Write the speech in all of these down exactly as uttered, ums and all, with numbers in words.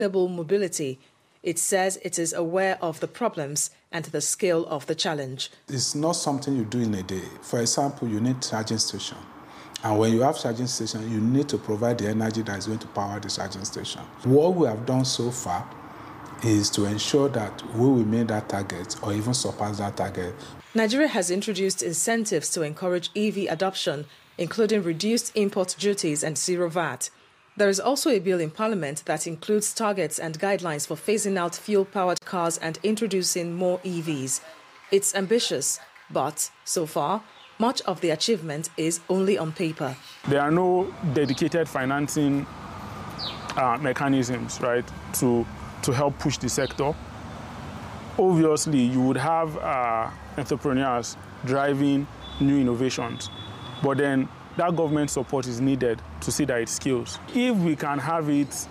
sustainable mobility. It says it is aware of the problems and the scale of the challenge. It's not something you do in a day. For example, you need charging station. And when you have charging station, you need to provide the energy that is going to power the charging station. What we have done so far is to ensure that we will meet that target or even surpass that target. Nigeria has introduced incentives to encourage E V adoption, including reduced import duties and zero V A T. There is also a bill in Parliament that includes targets and guidelines for phasing out fuel-powered cars and introducing more E Vs. It's ambitious, but so far, much of the achievement is only on paper. There are no dedicated financing uh, mechanisms, right, to, to help push the sector. Obviously, you would have uh, entrepreneurs driving new innovations, but then that government support is needed to see that it scales. If we can have it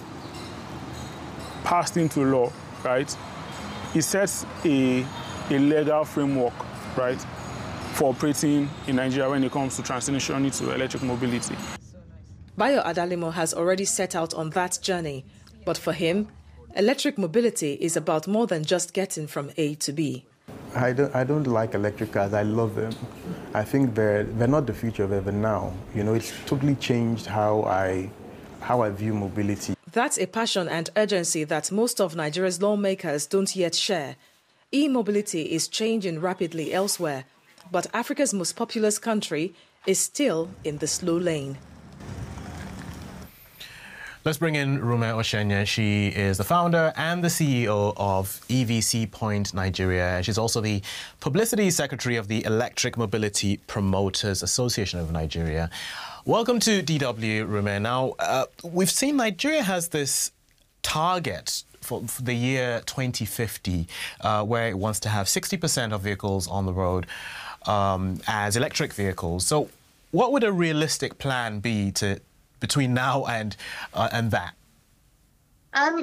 passed into law, right, it sets a, a legal framework, right, for operating in Nigeria when it comes to transitioning to electric mobility. Bayo Adalimo has already set out on that journey, but for him, electric mobility is about more than just getting from A to B. I don't, I don't like electric cars. I love them. I think they're, they're not the future of ever now. You know, it's totally changed how I, how I view mobility. That's a passion and urgency that most of Nigeria's lawmakers don't yet share. E-mobility is changing rapidly elsewhere, but Africa's most populous country is still in the slow lane. Let's bring in Rume Oshenye. She is the founder and the C E O of E V C Point Nigeria. She's also the publicity secretary of the Electric Mobility Promoters Association of Nigeria. Welcome to D W, Rume. Now, uh, we've seen Nigeria has this target for, for the year twenty fifty, uh, where it wants to have sixty percent of vehicles on the road um, as electric vehicles. So what would a realistic plan be to between now and uh, and that? Um,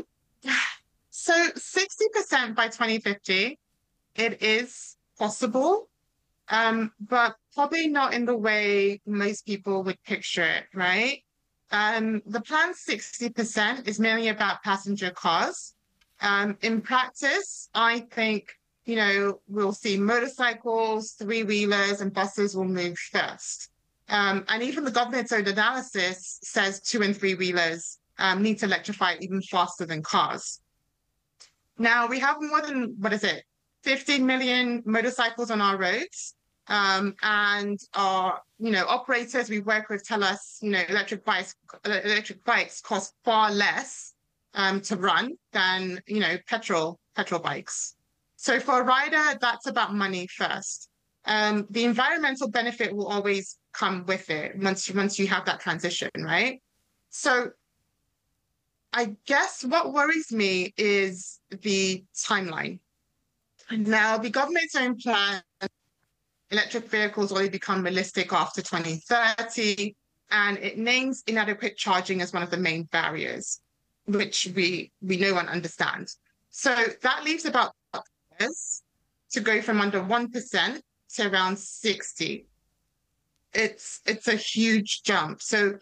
so sixty percent by twenty fifty, it is possible, um, but probably not in the way most people would picture it, right? Um, the plan sixty percent is mainly about passenger cars. Um, in practice, I think, you know, we'll see motorcycles, three-wheelers, and buses will move first. Um, and even the government's own analysis says two and three wheelers um, need to electrify even faster than cars. Now, we have more than, what is it, fifteen million motorcycles on our roads. Um, and our, you know, operators we work with tell us, you know, electric bikes, electric bikes cost far less um, to run than, you know, petrol, petrol bikes. So for a rider, that's about money first. Um, the environmental benefit will always come with it once, once you have that transition, right? So I guess what worries me is the timeline. Now, the government's own plan, electric vehicles only become realistic after twenty thirty, and it names inadequate charging as one of the main barriers, which we, we know and understand. So that leaves about years to go from under one percent to around sixty. It's it's a huge jump. So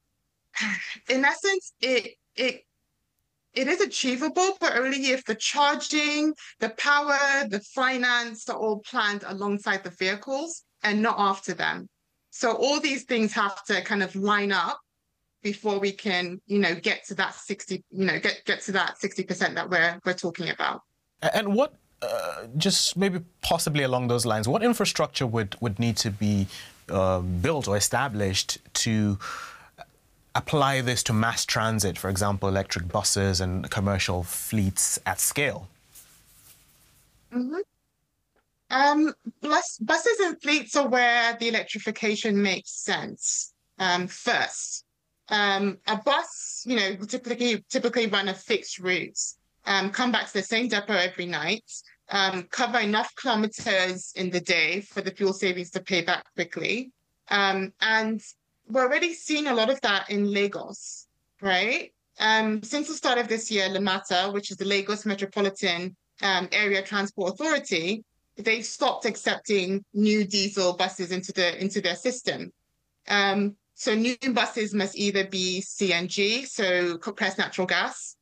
in essence, it it it is achievable, but only if the charging, the power, the finance are all planned alongside the vehicles and not after them. So all these things have to kind of line up before we can, you know, get to that sixty, you know, get get to that sixty percent that we're we're talking about. And what Uh, just maybe possibly along those lines, what infrastructure would, would need to be uh, built or established to apply this to mass transit, for example, electric buses and commercial fleets at scale? Mm-hmm. Um, bus, buses and fleets are where the electrification makes sense um, first. Um, a bus, you know, typically typically run a fixed route. Um, come back to the same depot every night, um, cover enough kilometers in the day for the fuel savings to pay back quickly. Um, and we're already seeing a lot of that in Lagos, right? Um, since the start of this year, LAMATA, which is the Lagos Metropolitan um, Area Transport Authority, they've stopped accepting new diesel buses into the into their system. Um, so new buses must either be C N G, so compressed natural gas,